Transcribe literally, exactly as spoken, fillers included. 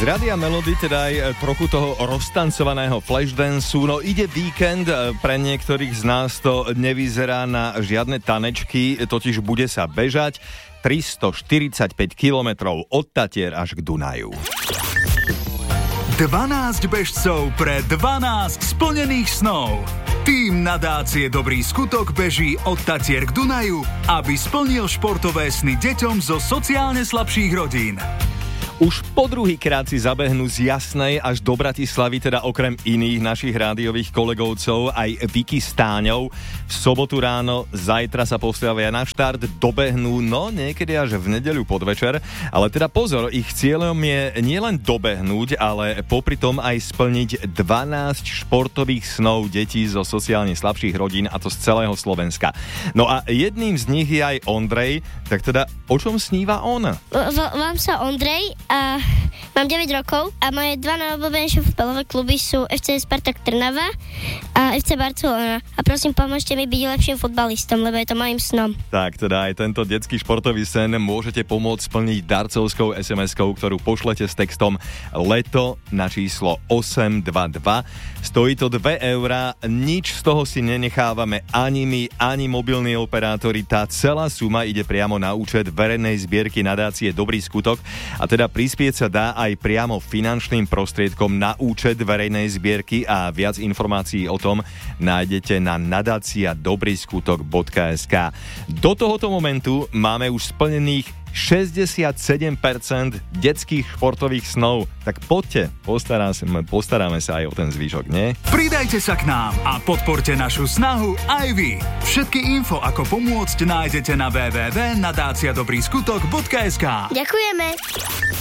Z Rádia Melody teda aj trochu toho roztancovaného flashdanceu. No ide víkend, pre niektorých z nás to nevyzerá na žiadne tanečky, totiž bude sa bežať tristoštyridsaťpäť kilometrov od Tatier až k Dunaju. dvanásť bežcov pre dvanásť splnených snov. Tým nadácie Dobrý skutok beží od Tatier k Dunaju, aby splnil športové sny deťom zo sociálne slabších rodín. Už po druhý krát si zabehnú z Jasnej až do Bratislavy, teda okrem iných našich rádiových kolegovcov aj Vicky Stáňov. V sobotu ráno, zajtra sa postavia na štart, dobehnú, no niekedy až v nedeľu podvečer. Ale teda pozor, ich cieľom je nielen dobehnúť, ale popri tom aj splniť dvanásť športových snov detí zo sociálne slabších rodín, a to z celého Slovenska. No a jedným z nich je aj Ondrej, tak teda o čom sníva on? Volám sa Ondrej a mám deväť rokov a moje dva najobľúbenejšie futbalové kluby sú ef cé Spartak Trnava a ef cé Barcelona. A prosím, pomôžte mi byť lepším futbalistom, lebo je to mojím snom. Tak teda aj tento detský športový sen môžete pomôcť splniť darcovskou es em eskou, ktorú pošlete s textom LETO na číslo osem dva dva. Stojí to dve eurá, nič z toho si nenechávame ani my, ani mobilní operátori. Tá celá suma ide priamo na účet verejnej zbierky nadácie Dobrý skutok a teda prispieť sa dá aj priamo finančným prostriedkom na účet verejnej zbierky a viac informácií o tom nájdete na nadácia dobrý skutok bodka es ká. Do tohoto momentu máme už splnených šesťdesiatsedem percent detských športových snov. Tak poďte, postaráme, postaráme sa aj o ten zvyšok, nie? Pridajte sa k nám a podporte našu snahu aj vy. Všetky info, ako pomôcť, nájdete na w w w bodka nadácia dobrý skutok bodka es ká. Ďakujeme.